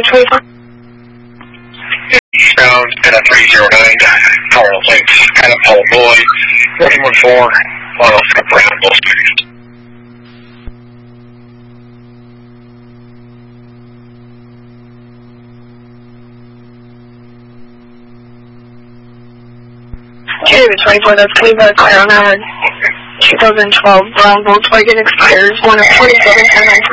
24. Eastbound at a 309, Carl Links, Adam Paul Boyd, 114, on Oscar Brown, David 24, that's Cleveland, Iron 2012 brown Volkswagen expires 1 of 27,